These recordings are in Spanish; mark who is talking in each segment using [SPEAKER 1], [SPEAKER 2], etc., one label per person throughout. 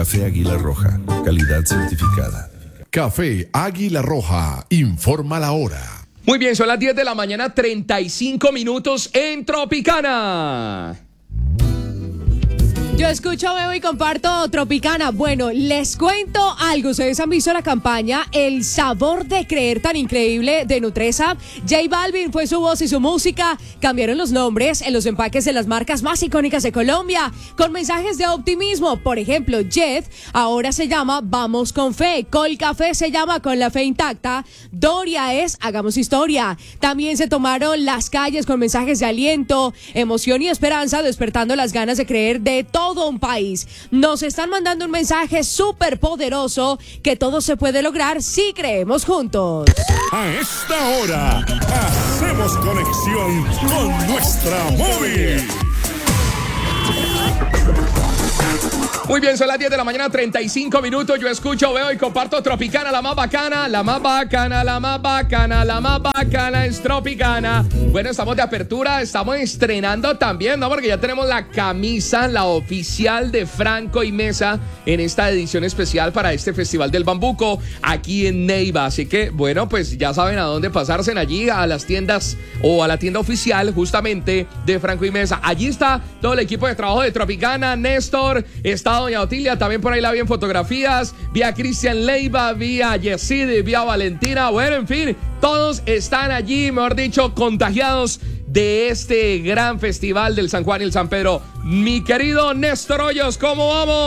[SPEAKER 1] Café Águila Roja, calidad certificada.
[SPEAKER 2] Café Águila Roja, informa la hora.
[SPEAKER 3] Muy bien, son las 10 de la mañana, 35 minutos en Tropicana.
[SPEAKER 4] Yo escucho, veo y comparto Tropicana. Bueno, les cuento algo. Ustedes han visto la campaña El sabor de creer tan increíble de Nutresa. J Balvin fue su voz y su música. Cambiaron los nombres en los empaques de las marcas más icónicas de Colombia, con mensajes de optimismo. Por ejemplo, Jet ahora se llama Vamos con Fe. Colcafé se llama Con la Fe Intacta. Doria es Hagamos Historia. También se tomaron las calles con mensajes de aliento, emoción y esperanza, despertando las ganas de creer de todo un país. Nos están mandando un mensaje súper poderoso, que todo se puede lograr si creemos juntos.
[SPEAKER 2] A esta hora, hacemos conexión con nuestra móvil.
[SPEAKER 3] Muy bien, son las 10 de la mañana, 35 minutos. Yo escucho, veo y comparto Tropicana, la más bacana, la más bacana, la más bacana, la más bacana es Tropicana. Bueno, estamos de apertura, estamos estrenando también, ¿no? Porque ya tenemos la camisa, la oficial de Franco y Mesa en esta edición especial para este Festival del Bambuco aquí en Neiva. Así que, bueno, pues ya saben a dónde pasarse allí, a las tiendas o a la tienda oficial justamente de Franco y Mesa. Allí está todo el equipo de trabajo de Tropicana, Néstor, está doña Otilia, también por ahí la vi en fotografías, vi a Cristian Leiva, vi a Yesidi, vi a Valentina, bueno, en fin, todos están allí, mejor dicho, contagiados de este gran festival del San Juan y el San Pedro. Mi querido Néstor Hoyos, ¿cómo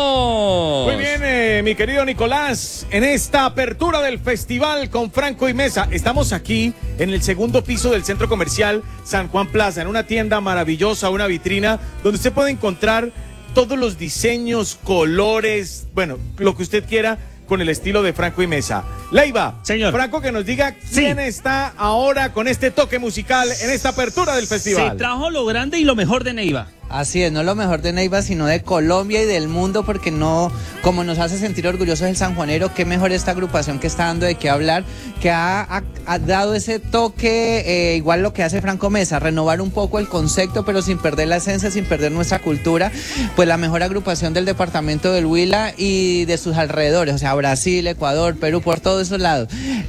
[SPEAKER 3] vamos?
[SPEAKER 5] Muy bien, mi querido Nicolás, en esta apertura del festival con Franco y Mesa, estamos aquí en el segundo piso del centro comercial San Juan Plaza, en una tienda maravillosa, una vitrina, donde usted puede encontrar todos los diseños, colores, bueno, lo que usted quiera con el estilo de Franco y Mesa. Leiva,
[SPEAKER 6] señor
[SPEAKER 5] Franco, que nos diga quién está ahora con este toque musical en esta apertura del festival.
[SPEAKER 6] Se trajo lo grande y lo mejor de Neiva.
[SPEAKER 7] Así es, no lo mejor de Neiva, sino de Colombia y del mundo, porque no, como nos hace sentir orgullosos el sanjuanero, qué mejor esta agrupación que está dando de qué hablar, que ha dado ese toque, igual lo que hace Franco Mesa, renovar un poco el concepto, pero sin perder la esencia, sin perder nuestra cultura, pues la mejor agrupación del departamento del Huila y de sus alrededores, o sea, Brasil, Ecuador, Perú, por todos esos lados.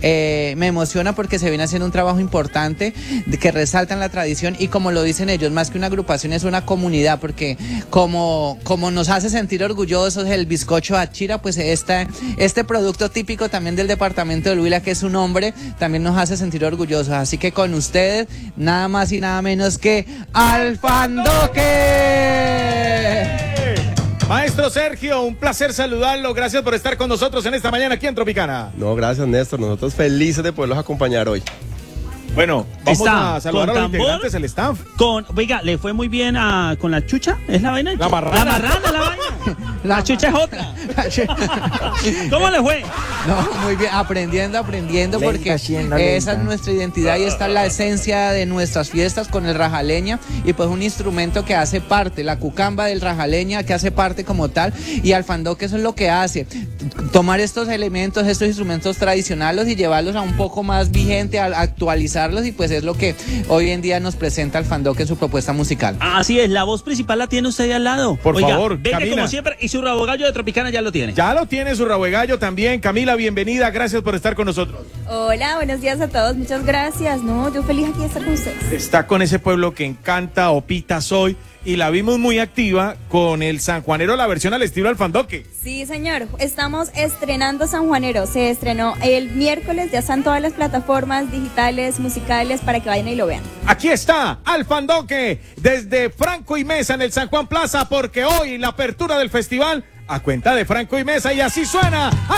[SPEAKER 7] Me emociona porque se viene haciendo un trabajo importante, que resaltan la tradición y, como lo dicen ellos, más que una agrupación es una comunidad, porque como nos hace sentir orgullosos el bizcocho Achira, pues este producto típico también del departamento del Huila, que es un hombre, también nos hace sentir orgullosos. Así que con ustedes, nada más y nada menos que Alfandoque.
[SPEAKER 5] Maestro Sergio, un placer saludarlo. Gracias por estar con nosotros en esta mañana aquí en Tropicana.
[SPEAKER 8] No, gracias, Néstor. Nosotros felices de poderlos acompañar hoy.
[SPEAKER 5] Bueno, vamos a saludar a los integrantes del staff.
[SPEAKER 6] Oiga, ¿le fue muy bien con la chucha? ¿Es la vaina?
[SPEAKER 5] La marrana.
[SPEAKER 6] La marrana, la vaina. La chucha es otra. ¿Cómo le fue?
[SPEAKER 7] No, muy bien, aprendiendo, porque esa es nuestra identidad y esta es la esencia de nuestras fiestas con el rajaleña, y pues un instrumento que hace parte, la cucamba del rajaleña, que hace parte como tal, y Alfandoque eso es lo que hace, tomar estos elementos, estos instrumentos tradicionales y llevarlos a un poco más vigente, a actualizarlos, y pues es lo que hoy en día nos presenta Alfandoque en su propuesta musical.
[SPEAKER 6] Así es, la voz principal la tiene usted ahí al lado.
[SPEAKER 5] Por favor,
[SPEAKER 6] venga,
[SPEAKER 5] Camila.
[SPEAKER 6] como siempre, y su rabo gallo de Tropicana ya lo tiene.
[SPEAKER 5] Ya lo tiene su rabo gallo también. Camila, bienvenida, gracias por estar con nosotros.
[SPEAKER 9] Hola, buenos días a todos, muchas gracias. No, yo feliz aquí de estar con ustedes.
[SPEAKER 5] Está con ese pueblo que encanta, Opita Soy, y la vimos muy activa con el sanjuanero, la versión al estilo Alfandoque.
[SPEAKER 9] Sí, señor, estamos estrenando San Juanero, se estrenó el miércoles, ya están todas las plataformas digitales, musicales, para que vayan y lo vean.
[SPEAKER 5] Aquí está Alfandoque, desde Franco y Mesa en el San Juan Plaza, porque hoy la apertura del festival a cuenta de Franco y Mesa, y así suena